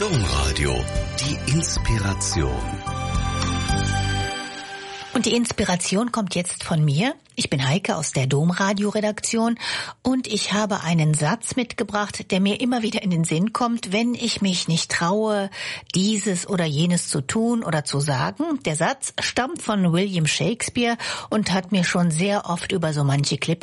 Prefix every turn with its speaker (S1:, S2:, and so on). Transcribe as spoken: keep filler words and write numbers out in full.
S1: Domradio, die Inspiration.
S2: Und die Inspiration kommt jetzt von mir. Ich bin Heike aus der Domradio-Redaktion und ich habe einen Satz mitgebracht, der mir immer wieder in den Sinn kommt, wenn ich mich nicht traue, dieses oder jenes zu tun oder zu sagen. Der Satz stammt von William Shakespeare und hat mir schon sehr oft über so manche Klippe